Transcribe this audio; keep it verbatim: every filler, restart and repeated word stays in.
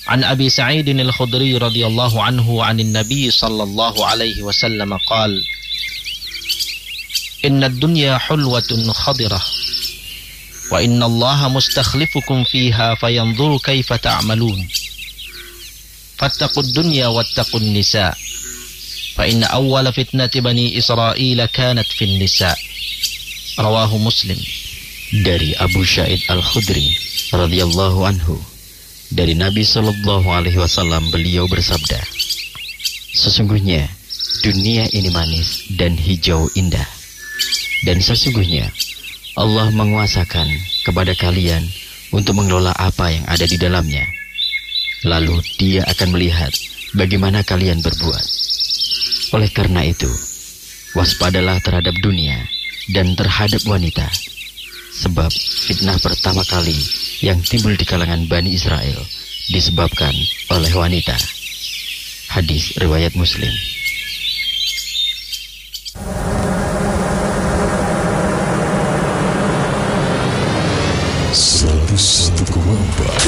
An Abi Sa'id al-Khudri radhiyallahu anhu 'anil Nabi sallallahu alaihi wasallam qala Inna ad-dunya hulwatun khadirah wa inna Allaha mustakhlifukum fiha fayanzuru kaifa ta'malun fattaqud dunya wattaqun nisa fa inna awwala fitnati bani Israila kanat fin nisa. Rawahu Muslim. Dari Abu Sa'id al-Khudri radhiyallahu anhu, dari Nabi sallallahu alaihi wasallam, beliau bersabda, sesungguhnya dunia ini manis dan hijau indah, dan sesungguhnya Allah menguasakan kepada kalian untuk mengelola apa yang ada di dalamnya. Lalu Dia akan melihat bagaimana kalian berbuat. Oleh karena itu, waspadalah terhadap dunia dan terhadap wanita, sebab fitnah pertama kali yang timbul di kalangan Bani Israel disebabkan oleh wanita. Hadis riwayat Muslim. seratus satu koma empat